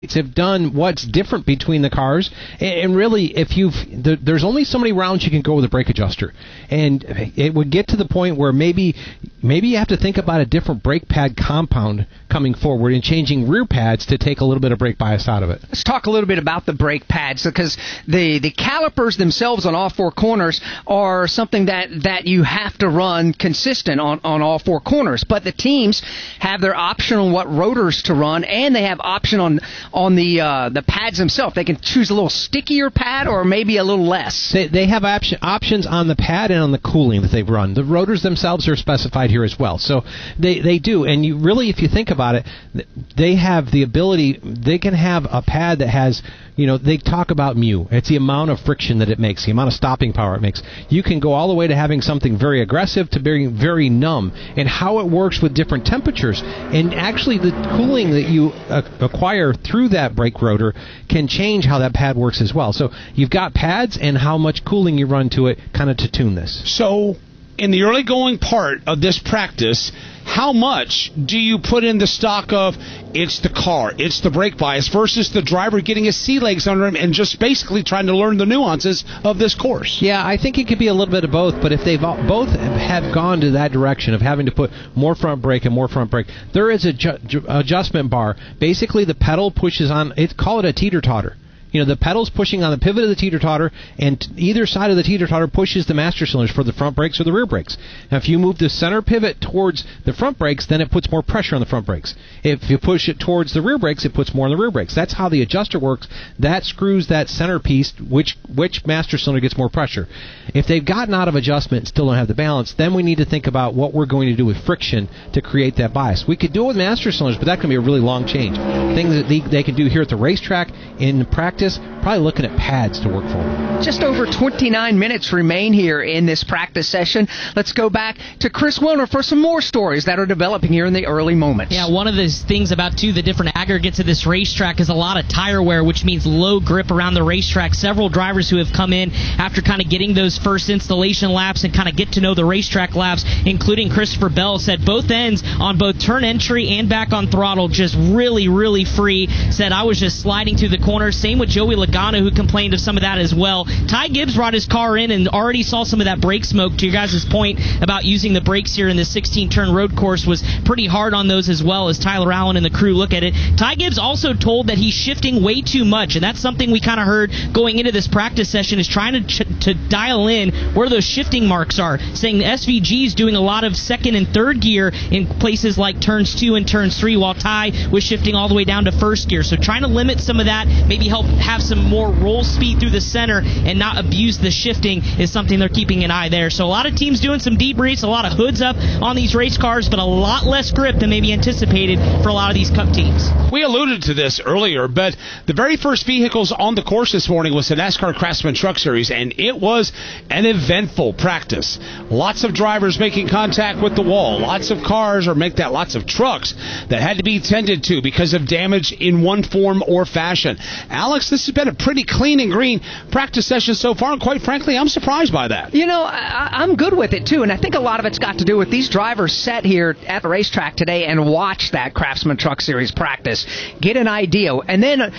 have done what's different between the cars, and really, there's only so many rounds you can go with a brake adjuster, and it would get to the point where maybe you have to think about a different brake pad compound coming forward and changing rear pads to take a little bit of brake bias out of it. Let's talk a little bit about the brake pads, because the calipers themselves on all four corners are something that you have to run consistent on all four corners, but the teams have their option on what rotors to run, and they have option on the pads themselves. They can choose a little stickier pad or maybe a little less. They have options on the pad and on the cooling that they've run. The rotors themselves are specified here as well. So they do. And you really, if you think about it, they have the ability, they can have a pad that has, they talk about mu. It's the amount of friction that it makes, the amount of stopping power it makes. You can go all the way to having something very aggressive to being very numb, and how it works with different temperatures. And actually the cooling that you acquire through that brake rotor can change how that pad works as well. So you've got pads and how much cooling you run to it kind of to tune this. So in the early going part of this practice, how much do you put in the stock of it's the car, it's the brake bias, versus the driver getting his sea legs under him and just basically trying to learn the nuances of this course? Yeah, I think it could be a little bit of both, but if they've both have gone to that direction of having to put more front brake and more front brake, there is a adjustment bar. Basically, the pedal pushes on, call it a teeter-totter. The pedal's pushing on the pivot of the teeter-totter, and either side of the teeter-totter pushes the master cylinders for the front brakes or the rear brakes. Now, if you move the center pivot towards the front brakes, then it puts more pressure on the front brakes. If you push it towards the rear brakes, it puts more on the rear brakes. That's how the adjuster works. That screws that center piece, which master cylinder gets more pressure. If they've gotten out of adjustment and still don't have the balance, then we need to think about what we're going to do with friction to create that bias. We could do it with master cylinders, but that can be a really long change. Things that they can do here at the racetrack in practice, probably looking at pads to work for. Just over 29 minutes remain here in this practice session. Let's go back to Chris Wilner for some more stories that are developing here in the early moments. Yeah, one of the things about, too, the different aggregates of this racetrack is a lot of tire wear, which means low grip around the racetrack. Several drivers who have come in after kind of getting those first installation laps and kind of get to know the racetrack laps, including Christopher Bell, said both ends on both turn entry and back on throttle just really, really free. Said I was just sliding through the corners. Same with Joey Logano, who complained of some of that as well. Ty Gibbs brought his car in and already saw some of that brake smoke. To your guys' point about using the brakes here in the 16-turn road course, was pretty hard on those as well as Tyler Allen and the crew look at it. Ty Gibbs also told that he's shifting way too much, and that's something we kind of heard going into this practice session, is trying to dial in where those shifting marks are, saying the SVG is doing a lot of second and third gear in places like turns 2 and turns 3, while Ty was shifting all the way down to first gear. So trying to limit some of that, maybe help have some more roll speed through the center and not abuse the shifting, is something they're keeping an eye there. So a lot of teams doing some debriefs, a lot of hoods up on these race cars, but a lot less grip than maybe anticipated for a lot of these Cup teams. We alluded to this earlier, but the very first vehicles on the course this morning was the NASCAR Craftsman Truck Series, and it was an eventful practice. Lots of drivers making contact with the wall, lots of cars, lots of trucks that had to be tended to because of damage in one form or fashion. Alex, this has been a pretty clean and green practice session so far, and quite frankly, I'm surprised by that. I'm good with it too, and I think a lot of it's got to do with these drivers sat here at the racetrack today and watched that Craftsman Truck Series practice, get an idea, and then